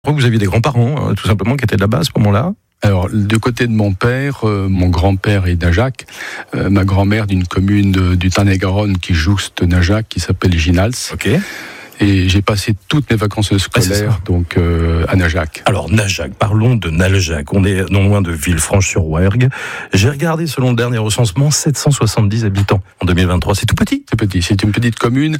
Vous aviez des grands-parents, tout simplement, qui étaient de là-bas à ce moment-là? Alors, du côté de mon père, mon grand-père est d'Ajac, ma grand-mère d'une commune du Tarn-et-Garonne qui jouxte Najac, qui s'appelle Ginals. Ok. Et j'ai passé toutes mes vacances scolaires à Najac. Alors Najac, parlons de Naljac. On est non loin de Villefranche-sur-Rouergue. J'ai regardé, selon le dernier recensement, 770 habitants en 2023. C'est tout petit. C'est petit. C'est une petite commune,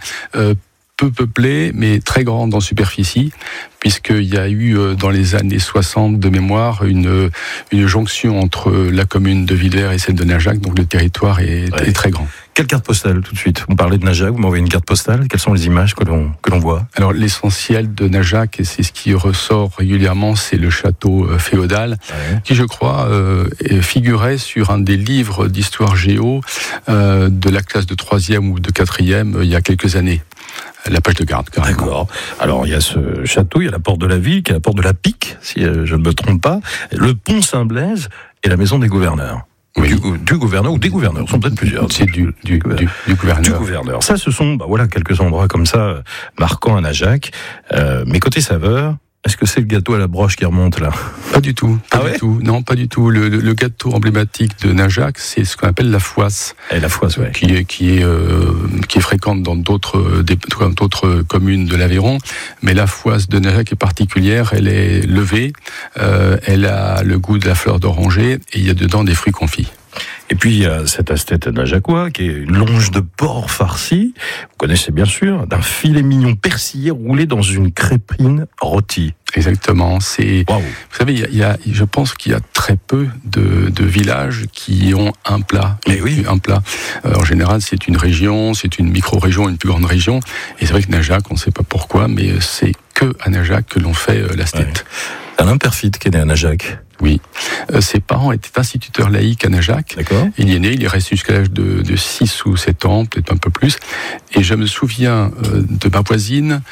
peu peuplée, mais très grande en superficie, puisqu'il y a eu dans les années 60 de mémoire une jonction entre la commune de Villers et celle de Najac, donc le territoire est très grand. Quelle carte postale tout de suite? Vous parlez de Najac, vous m'envoyez une carte postale. Quelles sont les images que l'on voit? Alors l'essentiel de Najac, et c'est ce qui ressort régulièrement, c'est le château féodal, qui je crois figurait sur un des livres d'histoire géo de la classe de 3e ou de 4e il y a quelques années. La page de garde, carrément. D'accord. Alors, il y a ce château, il y a la porte de la ville, qui est la porte de la Pique, si je ne me trompe pas, le pont Saint-Blaise et la maison des gouverneurs. Oui. Du gouverneur ou des gouverneurs, sont peut-être plusieurs. C'est du gouverneur. Du gouverneur. Ça, ce sont quelques endroits comme ça, marquants à Najac. Mais côté saveur, est-ce que c'est le gâteau à la broche qui remonte là? Pas du tout. Non, pas du tout. Le gâteau emblématique de Najac, c'est ce qu'on appelle la fouasse. Et la fouasse, ouais. Qui est fréquente dans d'autres communes de l'Aveyron. Mais la fouasse de Najac est particulière. Elle est levée. Elle a le goût de la fleur d'oranger et il y a dedans des fruits confits. Et puis, il y a cet asthète najacois, qui est une longe de porc farcie, vous connaissez bien sûr, d'un filet mignon persillé roulé dans une crépine rôtie. Exactement. Wow. Vous savez, je pense qu'il y a très peu de villages qui ont un plat. Un plat. En général, c'est une région, c'est une micro-région, une plus grande région. Et c'est vrai que Najac, on ne sait pas pourquoi, mais c'est que à Najac que l'on fait l'asthète. Alain Perfit, qui est né à Najac. Oui. Ses parents étaient instituteurs laïcs à Najac. D'accord. Il y est né, il est resté jusqu'à l'âge de 6 ou 7 ans, peut-être un peu plus. Et je me souviens de ma voisine,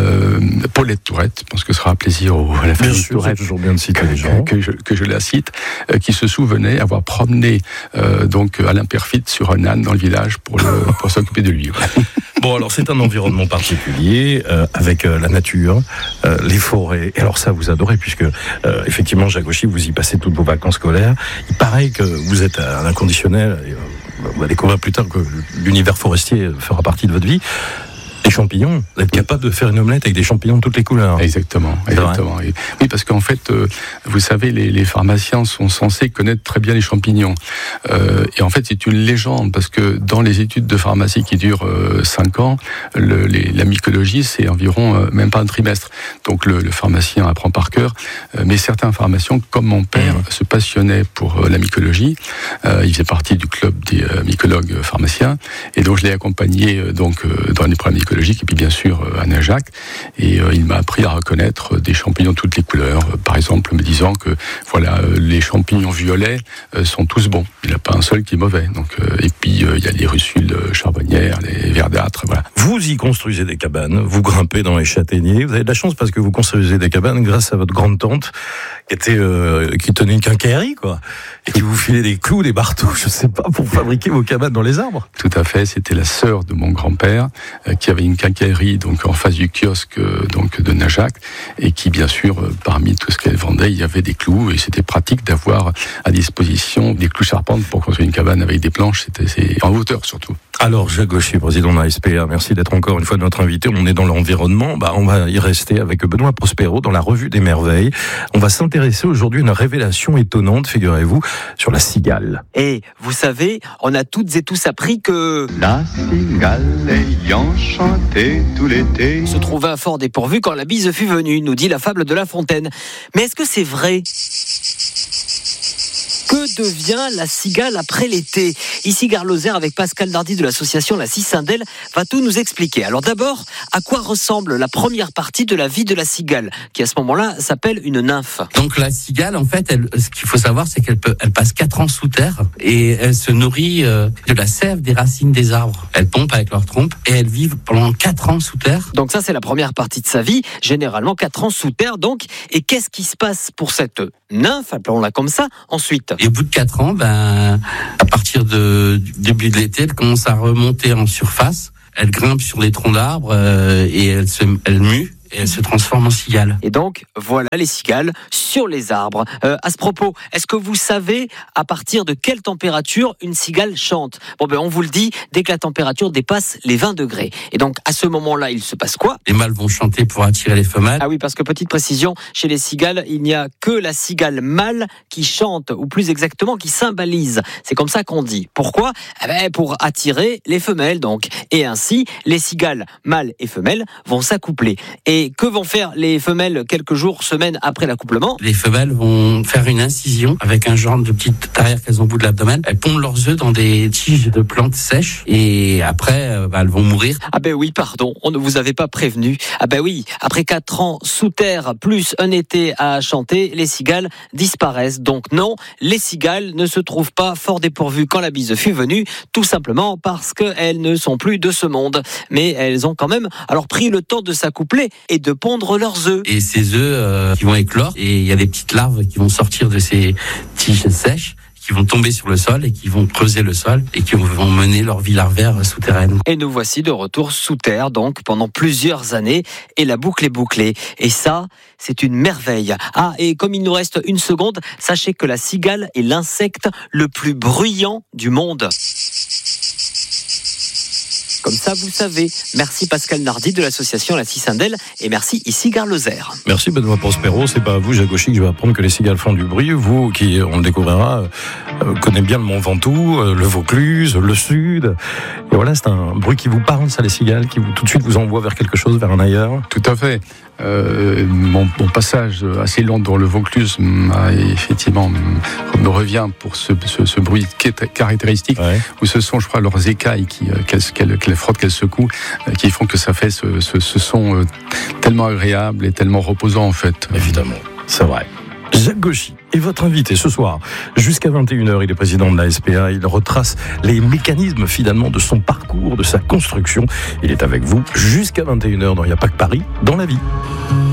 Paulette Tourette, je pense que ce sera un plaisir à la famille Tourette. C'est toujours bien de citer les gens. Que je la cite, qui se souvenait avoir promené Alain Perfit sur un âne dans le village pour s'occuper de lui. Bon, alors c'est un environnement particulier, avec la nature, les forêts. Et alors ça, vous adorez, puisque effectivement, Jacques Auchy, vous y passez toutes vos vacances scolaires. Il paraît que vous êtes à l'inconditionnel, et on va découvrir plus tard que l'univers forestier fera partie de votre vie. Les champignons, vous êtes capable de faire une omelette avec des champignons de toutes les couleurs. Exactement. Oui, parce qu'en fait, vous savez, les pharmaciens sont censés connaître très bien les champignons. Et en fait, c'est une légende, parce que dans les études de pharmacie qui durent 5 ans, la mycologie, c'est environ même pas un trimestre. Donc le pharmacien apprend par cœur. Mais certains pharmaciens, comme mon père, se passionnaient pour la mycologie. Il faisait partie du club des mycologues pharmaciens. Et donc, je l'ai accompagné dans les premières mycologiques, et puis bien sûr à Najac, et il m'a appris à reconnaître des champignons de toutes les couleurs, par exemple me disant que les champignons violets sont tous bons, il n'y en a pas un seul qui est mauvais. Donc, et puis il y a les russules charbonnières, les verdâtres, voilà. Vous y construisez des cabanes, vous grimpez dans les châtaigniers, vous avez de la chance parce que vous construisez des cabanes grâce à votre grande tante qui tenait une quincaillerie, quoi, et qui vous filait des clous, des marteaux, je sais pas, pour fabriquer vos cabanes dans les arbres. Tout à fait, c'était la sœur de mon grand-père qui avait une quincaillerie donc en face du kiosque de Najac, et qui bien sûr parmi tout ce qu'elle vendait, il y avait des clous, et c'était pratique d'avoir à disposition des clous charpentes pour construire une cabane avec des planches, c'est en hauteur surtout. Alors Jacques Auchy, président de la SPA, merci d'être encore une fois notre invité. On est dans l'environnement, on va y rester avec Benoît Prospero dans la Revue des Merveilles. On va s'intéresser aujourd'hui à une révélation étonnante, figurez-vous, sur la cigale. Et vous savez, on a toutes et tous appris que la cigale ayant chanté tout l'été se trouvait un fort dépourvu quand la bise fut venue, nous dit la fable de La Fontaine. Mais est-ce que c'est vrai ? Que devient la cigale après l'été ? Ici Gare Lozère, avec Pascal Dardy de l'association La Cicindelle, va tout nous expliquer. Alors d'abord, à quoi ressemble la première partie de la vie de la cigale, qui à ce moment-là s'appelle une nymphe ? Donc la cigale, en fait, ce qu'il faut savoir, c'est qu'elle passe 4 ans sous terre, et elle se nourrit de la sève des racines des arbres. Elle pompe avec leur trompe, et elles vivent pendant 4 ans sous terre. Donc ça, c'est la première partie de sa vie, généralement 4 ans sous terre donc. Et qu'est-ce qui se passe pour cette nymphe, appelons-la comme ça, ensuite ? Et au bout de 4 ans, à partir du début de l'été, elle commence à remonter en surface. Elle grimpe sur les troncs d'arbres et elle mue. et elles se transforment en cigales. Et donc, voilà les cigales sur les arbres. À ce propos, est-ce que vous savez à partir de quelle température une cigale chante ? Bon, on vous le dit, dès que la température dépasse les 20 degrés. Et donc, à ce moment-là, il se passe quoi ? Les mâles vont chanter pour attirer les femelles. Ah oui, parce que petite précision, chez les cigales, il n'y a que la cigale mâle qui chante, ou plus exactement, qui symbolise. C'est comme ça qu'on dit. Pourquoi ? Pour attirer les femelles, donc. Et ainsi, les cigales mâles et femelles vont s'accoupler. Et que vont faire les femelles quelques jours, semaines après l'accouplement ? Les femelles vont faire une incision avec un genre de petite tarière qu'elles ont au bout de l'abdomen. Elles pondent leurs œufs dans des tiges de plantes sèches et après, elles vont mourir. Ah ben oui, pardon, on ne vous avait pas prévenu. Ah ben oui, après 4 ans sous terre plus un été à chanter, les cigales disparaissent. Donc non, les cigales ne se trouvent pas fort dépourvues quand la bise fut venue, tout simplement parce qu'elles ne sont plus de ce monde. Mais elles ont quand même alors pris le temps de s'accoupler et de pondre leurs œufs. Et ces œufs qui vont éclore, et il y a des petites larves qui vont sortir de ces tiges sèches, qui vont tomber sur le sol et qui vont creuser le sol et qui vont mener leur vie larvaire souterraine. Et nous voici de retour sous terre, donc pendant plusieurs années, et la boucle est bouclée. Et ça, c'est une merveille. Ah, et comme il nous reste 1 seconde, sachez que la cigale est l'insecte le plus bruyant du monde. Comme ça, vous savez. Merci Pascal Nardi de l'association La Cicindelle et merci Isigard Lozère. Merci Benoît Prospero. C'est pas à vous, Jacques Gauchy, que je vais apprendre que les cigales font du bruit. Vous, qui, on le découvrira, connaissez bien le Mont Ventoux, le Vaucluse, le Sud. Et voilà, c'est un bruit qui vous parle, ça, les cigales, qui tout de suite vous envoie vers quelque chose, vers un ailleurs. Tout à fait. Mon passage assez long dans le Vaucluse effectivement me revient pour ce bruit qui est caractéristique, ouais. Où ce sont, je crois, leurs écailles qu'elles frottent, qu'elles secouent, qui font que ça fait ce son tellement agréable et tellement reposant en fait. Évidemment, c'est vrai. Jacques Gauchy est votre invité ce soir. Jusqu'à 21h, il est président de la SPA. Il retrace les mécanismes finalement de son parcours, de sa construction. Il est avec vous jusqu'à 21h dans Il n'y a pas que Paris, dans la vie.